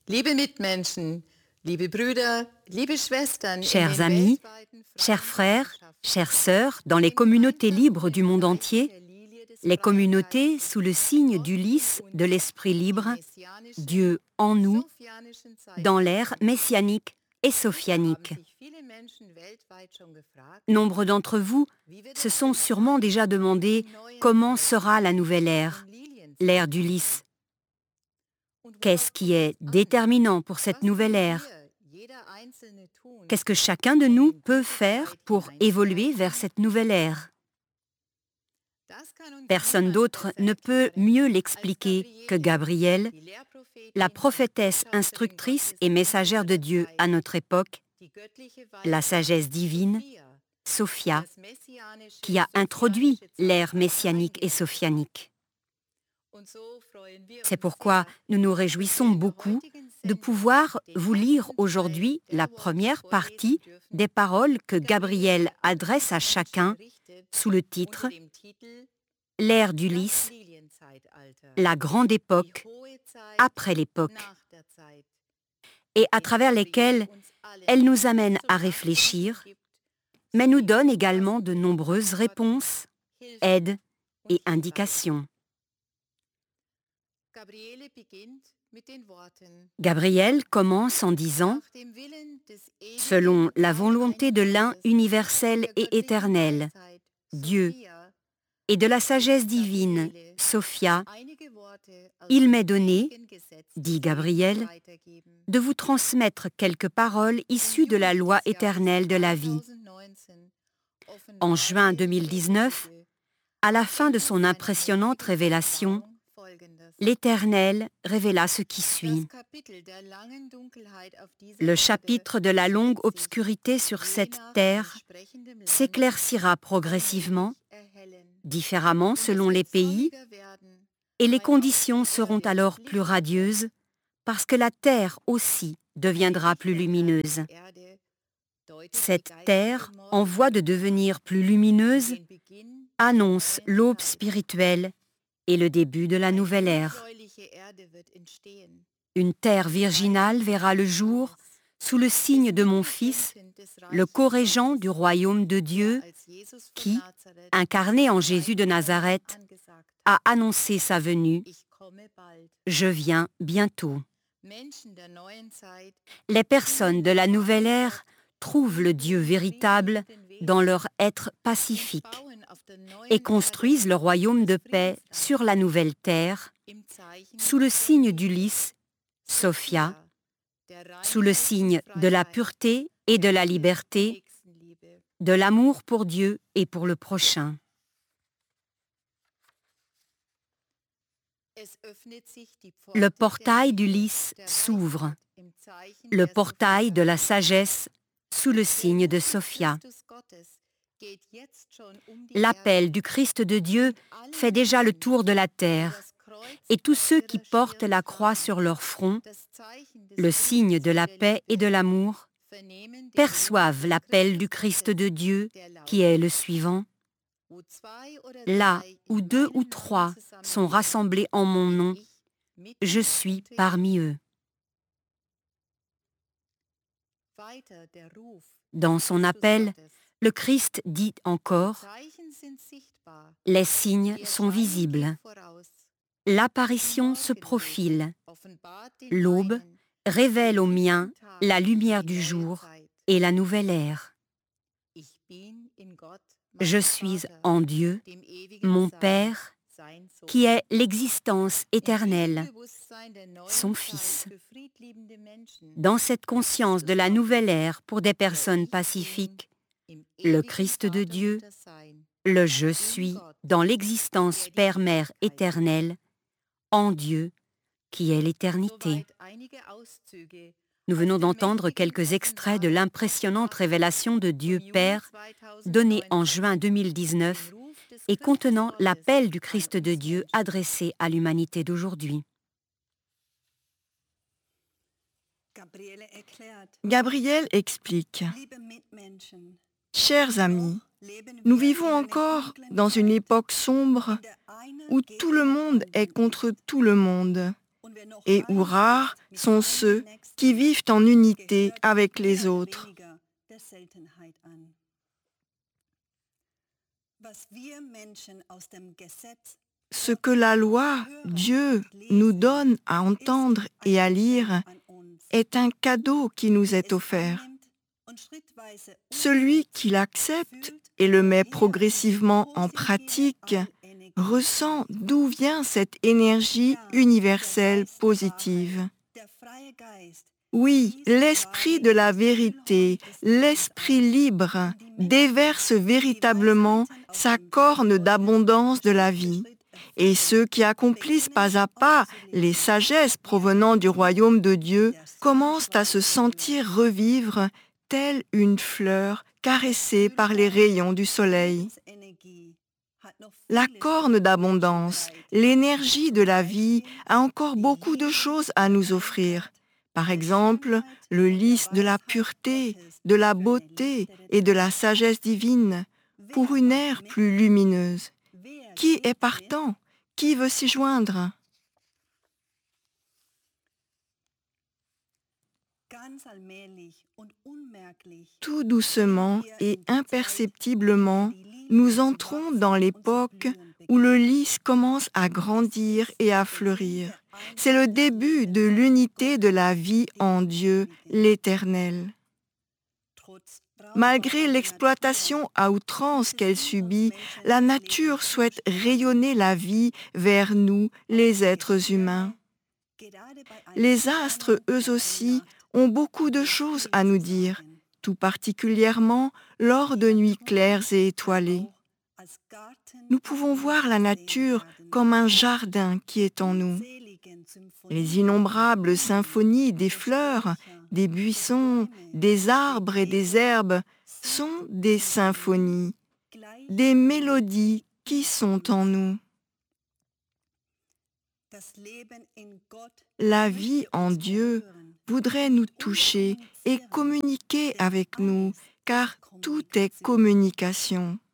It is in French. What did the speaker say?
Liebe Mitmenschen, liebe Brüder, liebe Schwestern in Chers den amis, weltweiten chers freien frères, Gemeinschaften, chères sœurs, dans les communautés libres du monde entier, les communautés sous le signe du lys de l'esprit libre, Dieu en nous, dans l'ère messianique et sophianique. Nombre d'entre vous se sont sûrement déjà demandé comment sera la nouvelle ère, l'ère du lys. Qu'est-ce qui est déterminant pour cette nouvelle ère? Qu'est-ce que chacun de nous peut faire pour évoluer vers cette nouvelle ère? Personne d'autre ne peut mieux l'expliquer que Gabrielle, la prophétesse instructrice et messagère de Dieu à notre époque, la sagesse divine, Sophia, qui a introduit l'ère messianique et sophianique. C'est pourquoi nous nous réjouissons beaucoup de pouvoir vous lire aujourd'hui la première partie des paroles que Gabriel adresse à chacun sous le titre « L'ère du lys, la grande époque, après l'époque » et à travers lesquelles elle nous amène à réfléchir, mais nous donne également de nombreuses réponses, aides et indications. Gabriel commence en disant « Selon la volonté de l'un universel et éternel, Dieu, et de la sagesse divine, Sophia, il m'est donné, dit Gabriel, de vous transmettre quelques paroles issues de la loi éternelle de la vie. » En juin 2019, à la fin de son impressionnante révélation, l'Éternel révéla ce qui suit. Le chapitre de la longue obscurité sur cette terre s'éclaircira progressivement, différemment selon les pays, et les conditions seront alors plus radieuses parce que la terre aussi deviendra plus lumineuse. Cette terre, en voie de devenir plus lumineuse, annonce l'aube spirituelle et le début de la nouvelle ère. Une terre virginale verra le jour sous le signe de mon Fils, le co-régent du royaume de Dieu, qui, incarné en Jésus de Nazareth, a annoncé sa venue. Je viens bientôt. Les personnes de la nouvelle ère trouvent le Dieu véritable dans leur être pacifique et construisent le royaume de paix sur la nouvelle terre, sous le signe du lys, Sophia, sous le signe de la pureté et de la liberté, de l'amour pour Dieu et pour le prochain. Le portail du lys s'ouvre, le portail de la sagesse sous le signe de Sophia. L'appel du Christ de Dieu fait déjà le tour de la terre, et tous ceux qui portent la croix sur leur front, le signe de la paix et de l'amour, perçoivent l'appel du Christ de Dieu qui est le suivant. Là où 2 ou 3 sont rassemblés en mon nom, je suis parmi eux. Dans son appel, le Christ dit encore « Les signes sont visibles. L'apparition se profile. L'aube révèle aux miens la lumière du jour et la nouvelle ère. Je suis en Dieu, mon Père, qui est l'existence éternelle, son Fils. » Dans cette conscience de la nouvelle ère pour des personnes pacifiques, le Christ de Dieu, le Je suis dans l'existence Père-Mère éternelle, en Dieu, qui est l'éternité. Nous venons d'entendre quelques extraits de l'impressionnante révélation de Dieu Père, donnée en juin 2019 et contenant l'appel du Christ de Dieu adressé à l'humanité d'aujourd'hui. Gabriel explique. Chers amis, nous vivons encore dans une époque sombre où tout le monde est contre tout le monde et où rares sont ceux qui vivent en unité avec les autres. Ce que la loi, Dieu, nous donne à entendre et à lire est un cadeau qui nous est offert. Celui qui l'accepte et le met progressivement en pratique ressent d'où vient cette énergie universelle positive. Oui, l'esprit de la vérité, l'esprit libre, déverse véritablement sa corne d'abondance de la vie. Et ceux qui accomplissent pas à pas les sagesses provenant du royaume de Dieu commencent à se sentir revivre telle une fleur caressée par les rayons du soleil. La corne d'abondance, l'énergie de la vie a encore beaucoup de choses à nous offrir. Par exemple, le lys de la pureté, de la beauté et de la sagesse divine, pour une ère plus lumineuse. Qui est partant? Qui veut s'y joindre? Tout doucement et imperceptiblement, nous entrons dans l'époque où le lys commence à grandir et à fleurir. C'est le début de l'unité de la vie en Dieu, l'Éternel. Malgré l'exploitation à outrance qu'elle subit, la nature souhaite rayonner la vie vers nous, les êtres humains. Les astres, eux aussi, ont beaucoup de choses à nous dire, tout particulièrement lors de nuits claires et étoilées. Nous pouvons voir la nature comme un jardin qui est en nous. Les innombrables symphonies des fleurs, des buissons, des arbres et des herbes sont des symphonies, des mélodies qui sont en nous. La vie en Dieu voudrait nous toucher et communiquer avec nous, car tout est communication.